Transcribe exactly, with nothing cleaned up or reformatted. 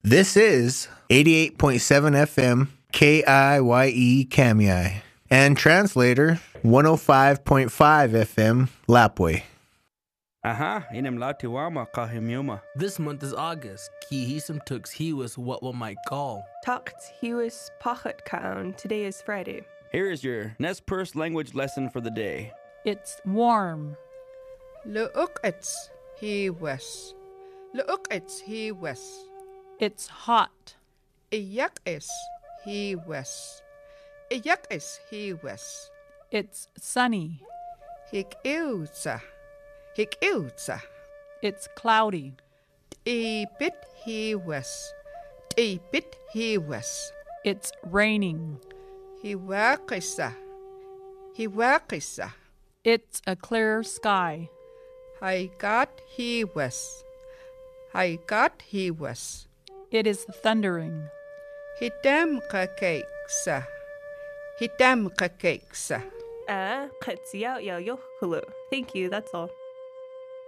This is eighty-eight point seven F M K I Y E Kamiyai and translator one oh five point five F M Lapway. Aha, inem latiwama kahimyuma. This month is August. Ki hisam tux he was what one might call. Tucked he was pachet kaun. Today is Friday. Here is your Nez Perce language lesson for the day. It's warm. Leukits he was. Leukits he was. It's hot. Iyakis he was. Iyakis he was. It's sunny. Hikiuza. Hikiuza. It's cloudy. Ibit he was. Ibit he was. It's raining. Hiwakisa. Hiwakisa. It's a clear sky. I got he was. I got he was. It is thundering. Hitam kakeksa. Hitam kakeksa. Ah, katsia ya yohulu. Thank you, that's all.